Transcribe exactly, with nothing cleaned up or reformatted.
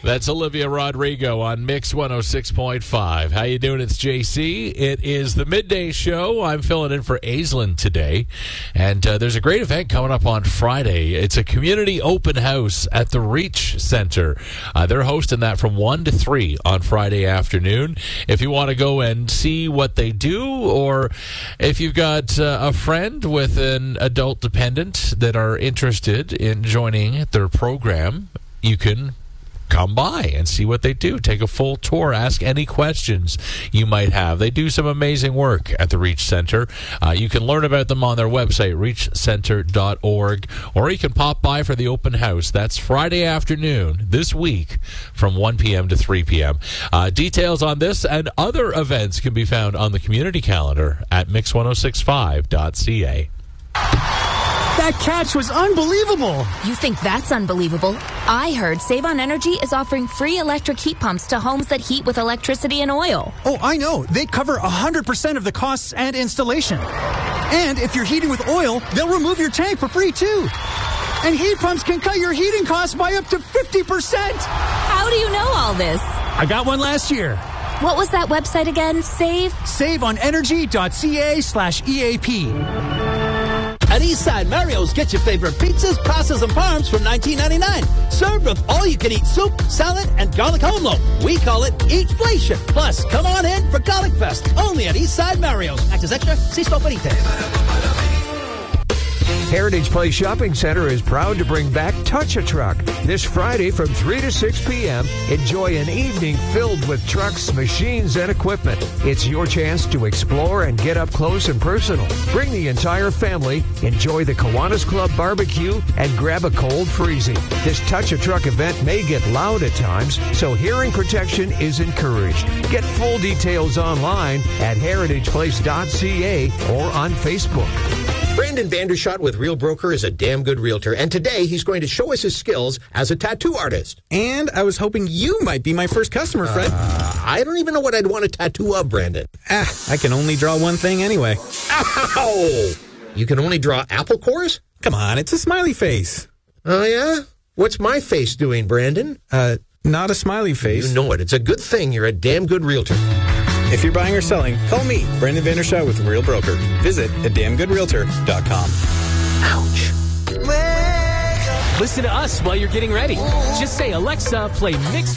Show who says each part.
Speaker 1: That's Olivia Rodrigo on Mix one oh six point five. How you doing? It's J C. It is the midday show. I'm filling in for Aislinn today. And uh, there's a great event coming up on Friday. It's a community open house at the Reach Center. Uh, they're hosting that from one to three on Friday afternoon. If you want to go and see what they do, or if you've got uh, a friend with an adult dependent that are interested in joining their program, you can come by and see what they do. Take a full tour. Ask any questions you might have. They do some amazing work at the Reach Center. Uh, you can learn about them on their website, reach center dot org, or you can pop by for the open house. That's Friday afternoon this week from one p.m. to three p.m. Uh, details on this and other events can be found on the community calendar at mix ten sixty-five dot c a.
Speaker 2: That catch was unbelievable.
Speaker 3: You think that's unbelievable? I heard Save on Energy is offering free electric heat pumps to homes that heat with electricity and oil.
Speaker 2: Oh, I know. They cover one hundred percent of the costs and installation. And if you're heating with oil, they'll remove your tank for free, too. And heat pumps can cut your heating costs by up to fifty percent.
Speaker 3: How do you know all this?
Speaker 2: I got one last year.
Speaker 3: What was that website again? Save?
Speaker 2: save on energy dot c a slash E A P.
Speaker 4: At Eastside Mario's, get your favorite pizzas, pastas, and parms from nineteen ninety-nine. Served with all-you-can-eat soup, salad, and garlic home loaf. We call it Eatflation. Plus, come on in for Garlic Fest, only at Eastside Mario's. Act as extra, si sto per ite.
Speaker 5: Heritage Place Shopping Center is proud to bring back Touch-A-Truck. This Friday from three to six p.m., enjoy an evening filled with trucks, machines, and equipment. It's your chance to explore and get up close and personal. Bring the entire family, enjoy the Kiwanis Club barbecue, and grab a cold freezy. This Touch-A-Truck event may get loud at times, so hearing protection is encouraged. Get full details online at heritage place dot c a or on Facebook.
Speaker 6: Brandon Vandershot with Real Broker is a damn good realtor, and today he's going to show us his skills as a tattoo artist.
Speaker 7: And I was hoping you might be my first customer, Fred.
Speaker 6: Uh, I don't even know what I'd want a tattoo of, Brandon.
Speaker 7: Ah, I can only draw one thing anyway.
Speaker 6: Ow! You can only draw apple cores?
Speaker 7: Come on, it's a smiley face.
Speaker 6: Oh, yeah? What's my face doing, Brandon?
Speaker 7: Uh, not a smiley face.
Speaker 6: You know it. It's a good thing you're a damn good realtor.
Speaker 7: If you're buying or selling, call me, Brandon Vandershot with Real Broker. Visit at damn good realtor dot com.
Speaker 6: Ouch.
Speaker 8: Listen to us while you're getting ready. Just say, Alexa, play Mix